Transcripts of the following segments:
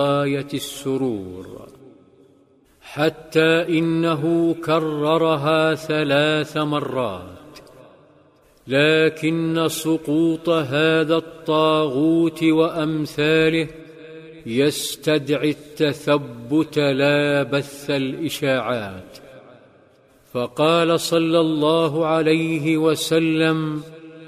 غاية السرور، حتى إنه كررها 3 مرات، لكن سقوط هذا الطاغوت وأمثاله يستدعي التثبت لا بث الإشاعات. فقال صلى الله عليه وسلم: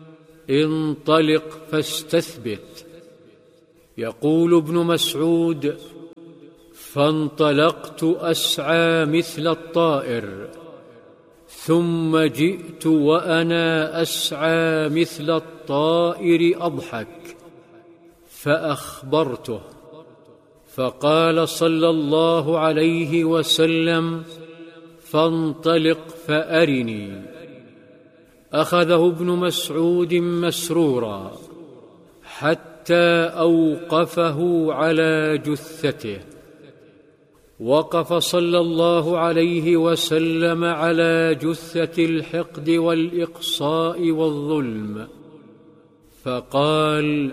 انطلق فاستثبت. يقول ابن مسعود: فانطلقت أسعى مثل الطائر، ثم جئت وأنا أسعى مثل الطائر أضحك، فأخبرته، فقال صلى الله عليه وسلم: فانطلق فأرني. أخذه ابن مسعود مسرورا حتى أوقفه على جثته. وقف صلى الله عليه وسلم على جثة الحقد والإقصاء والظلم، فقال: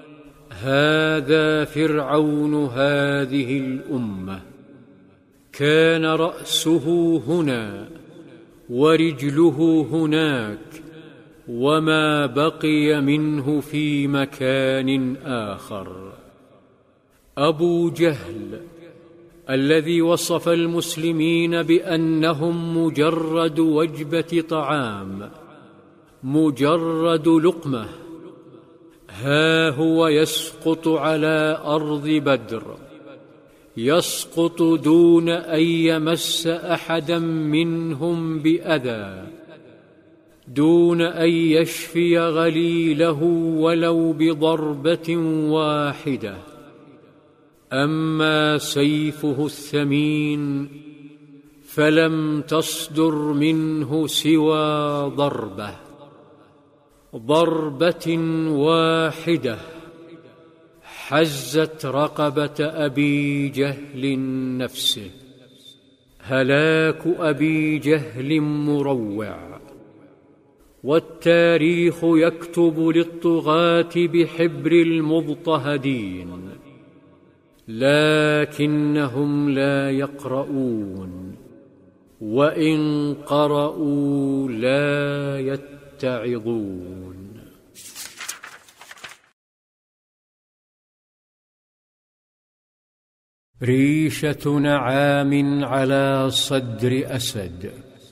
هذا فرعون هذه الأمة، كان رأسه هنا ورجله هناك، وما بقي منه في مكان آخر. أبو جهل الذي وصف المسلمين بأنهم مجرد وجبة طعام، مجرد لقمة، ها هو يسقط على أرض بدر، يسقط دون أن يمس أحدا منهم بأذى، دون أن يشفي غليله ولو بضربة واحدة. أما سيفه الثمين فلم تصدر منه سوى ضربة واحدة حزت رقبة أبي جهل نفسه. هلاك أبي جهل مروع، والتاريخ يكتب للطغاة بحبر المضطهدين، لكنهم لا يقرؤون، وإن قرأوا لا يتعظون. ريشة نعام على صدر أسد.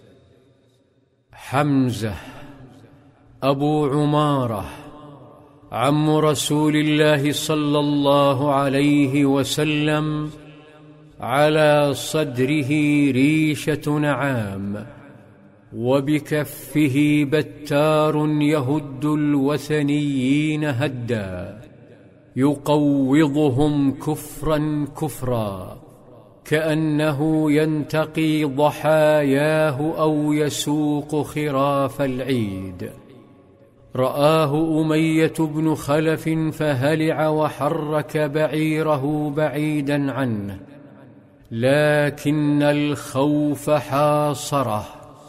حمزة أبو عمارة عم رسول الله صلى الله عليه وسلم، على صدره ريشة نعام، وبكفه بتار يهد الوثنيين هدا، يقوضهم كفرا كفرا، كأنه ينتقي ضحاياه أو يسوق خراف العيد. رآه أمية بن خلف فهلع وحرك بعيره بعيدا عنه، لكن الخوف حاصره،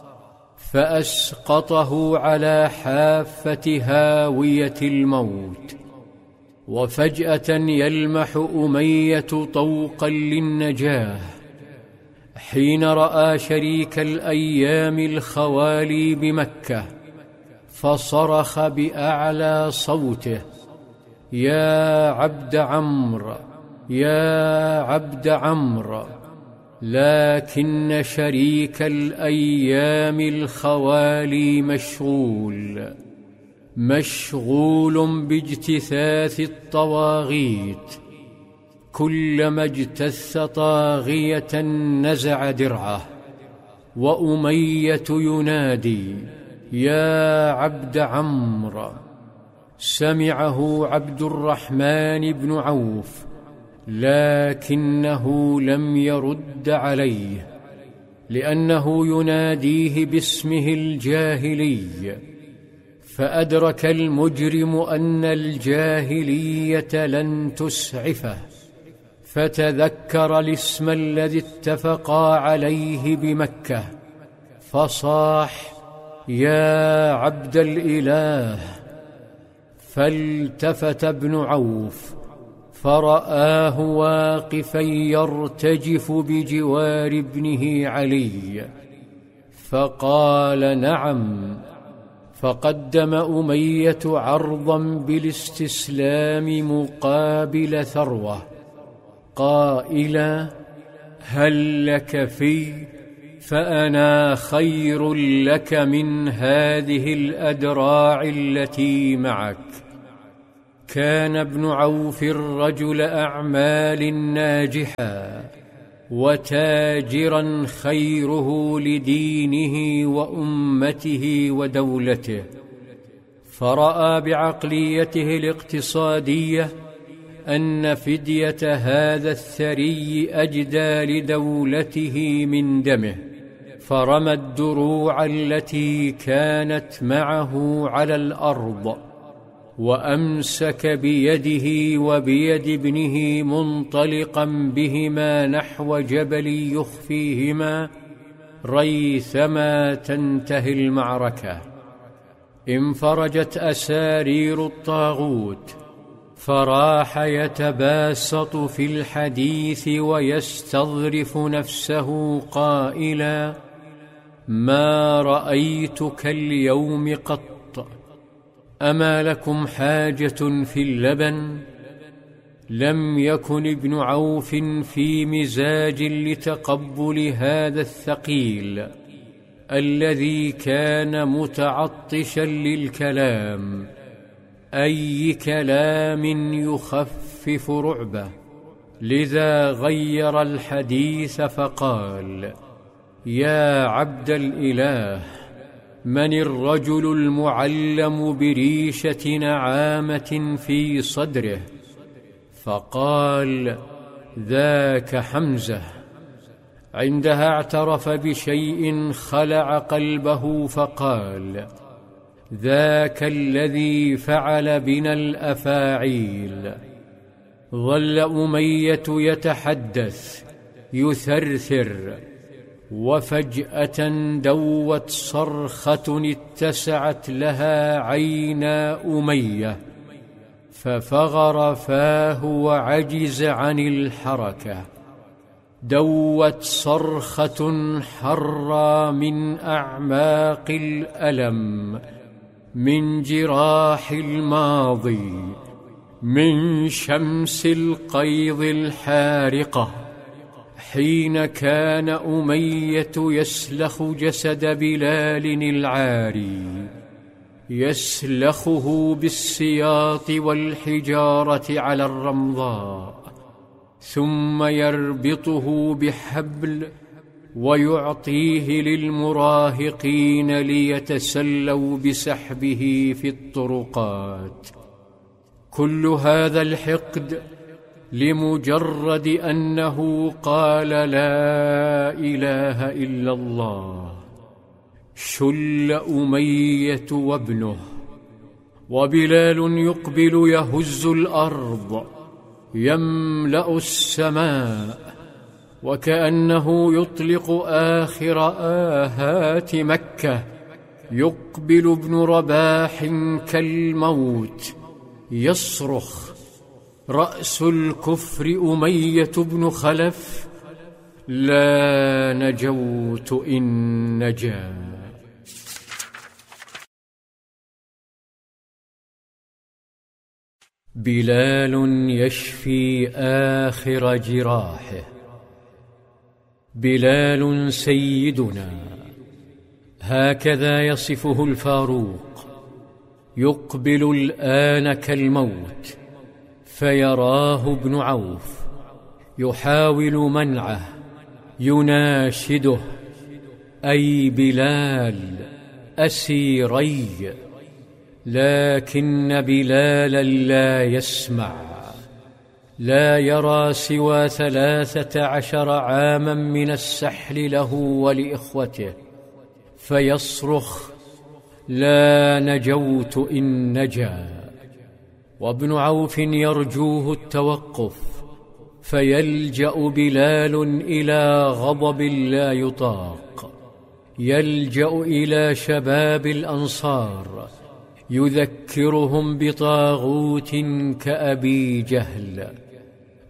فأسقطه على حافة هاوية الموت. وفجأة يلمح أمية طوقا للنجاة، حين رأى شريك الأيام الخوالي بمكة، فصرخ بأعلى صوته: يا عبد عمرو، يا عبد عمرو. لكن شريك الأيام الخوالي مشغول باجتثاث الطواغيت، كلما اجتث طاغية نزع درعه. وأمية ينادي: يا عبد عمرو. سمعه عبد الرحمن بن عوف، لكنه لم يرد عليه، لأنه يناديه باسمه الجاهلي. فأدرك المجرم أن الجاهلية لن تسعفه، فتذكر الاسم الذي اتفقا عليه بمكة، فصاح: يا عبد الإله. فالتفت ابن عوف فرآه واقفا يرتجف بجوار ابنه علي، فقال: نعم. فقدم أمية عرضا بالاستسلام مقابل ثروة، قائلا: هل لك في؟ فأنا خير لك من هذه الأدراع التي معك. كان ابن عوف رجل أعمال ناجحا وتاجرا خيره لدينه وأمته ودولته، فرأى بعقليته الاقتصادية أن فدية هذا الثري أجدى لدولته من دمه، فرمى الدروع التي كانت معه على الأرض، وأمسك بيده وبيد ابنه منطلقا بهما نحو جبل يخفيهما ريثما تنتهي المعركة. انفرجت أسارير الطاغوت، فراح يتباسط في الحديث ويستظرف نفسه قائلا: ما رأيتك اليوم قط، أما لكم حاجة في اللبن؟ لم يكن ابن عوف في مزاج لتقبل هذا الثقيل الذي كان متعطشا للكلام، أي كلام يخفف رعبه، لذا غير الحديث فقال: يا عبد الإله، من الرجل المعلم بريشة نعامة في صدره؟ فقال: ذاك حمزة. عندها اعترف بشيء خلع قلبه فقال: ذاك الذي فعل بنا الأفاعيل. ظل أمية يتحدث يثرثر، وفجأة دوت صرخة اتسعت لها عينا أمية، ففغر فاه وعجز عن الحركة. دوت صرخة حرى من أعماق الألم، من جراح الماضي، من شمس القيظ الحارقة، حين كان أمية يسلخ جسد بلال العاري، يسلخه بالسياط والحجارة على الرمضاء، ثم يربطه بحبل ويعطيه للمراهقين ليتسلوا بسحبه في الطرقات. كل هذا الحقد لمجرد أنه قال: لا إله إلا الله. شل أمية وابنه، وبلال يقبل يهز الأرض، يملأ السماء، وكأنه يطلق آخر آهات مكة. يقبل ابن رباح كالموت يصرخ: رأس الكفر أمية بن خلف، لا نجوت إن نجا. بلال يشفي آخر جراحه. بلال سيدنا، هكذا يصفه الفاروق، يقبل الآن كالموت، فيراه ابن عوف يحاول منعه، يناشده: أي بلال، أسيري. لكن بلالا لا يسمع، لا يرى سوى 13 عاما من السحل له ولإخوته، فيصرخ: لا نجوت إن نجا. وابن عوف يرجوه التوقف، فيلجأ بلال إلى غضب لا يطاق، يلجأ إلى شباب الأنصار، يذكرهم بطاغوت كأبي جهل،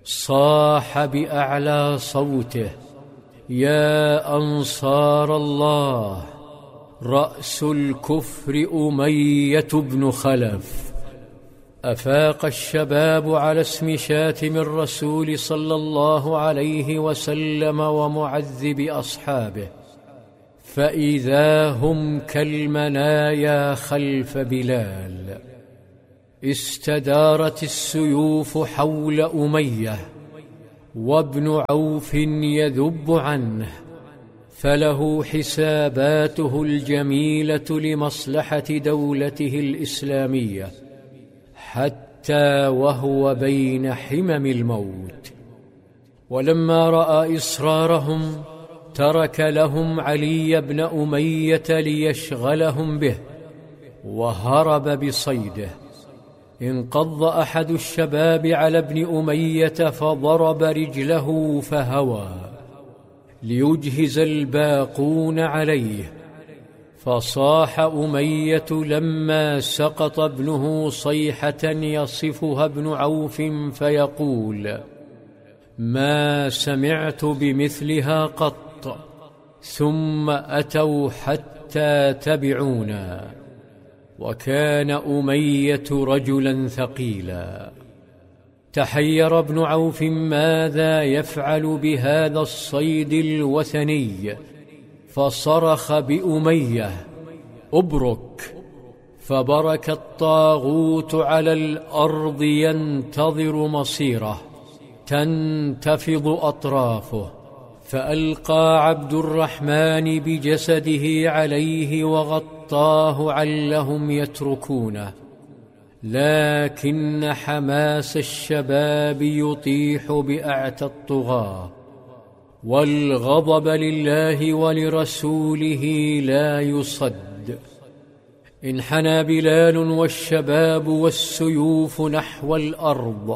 صاح بأعلى صوته: يا أنصار الله، رأس الكفر أمية بن خلف. أفاق الشباب على اسم شاتم الرسول صلى الله عليه وسلم ومعذب أصحابه، فإذا هم كالمنايا خلف بلال. استدارت السيوف حول أمية، وابن عوف يذب عنه، فله حساباته الجميلة لمصلحة دولته الإسلامية، حتى وهو بين حمم الموت. ولما رأى إصرارهم ترك لهم علي بن أمية ليشغلهم به، وهرب بصيده. انقض أحد الشباب على ابن أمية فضرب رجله فهوى، ليجهز الباقون عليه. فصاح أمية لما سقط ابنه صيحة يصفها ابن عوف فيقول: ما سمعت بمثلها قط، ثم أتوا حتى تبعونا. وكان أمية رجلا ثقيلا. تحير ابن عوف ماذا يفعل بهذا الصيد الوثني، فصرخ بأمية: أبرك! فبرك الطاغوت على الأرض ينتظر مصيره، تنتفض أطرافه. فألقى عبد الرحمن بجسده عليه وغطاه علهم يتركونه، لكن حماس الشباب يطيح بأعتى الطغاة، والغضب لله ولرسوله لا يصد. انحنى بلال والشباب والسيوف نحو الأرض،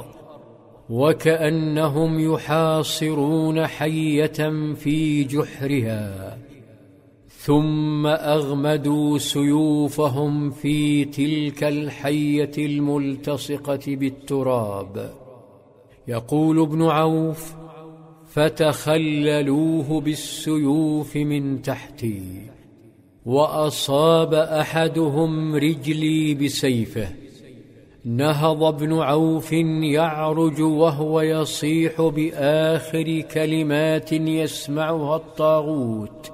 وكأنهم يحاصرون حية في جحرها، ثم أغمدوا سيوفهم في تلك الحية الملتصقة بالتراب. يقول ابن عوف: فتخللوه بالسيوف من تحتي، وأصاب أحدهم رجلي بسيفه. نهض ابن عوف يعرج وهو يصيح بآخر كلمات يسمعها الطاغوت،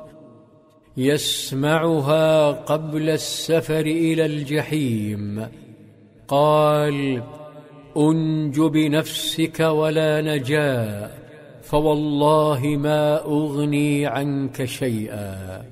يسمعها قبل السفر إلى الجحيم. قال: أنج بنفسك ولا نجاة، فوالله ما أغني عنك شيئا.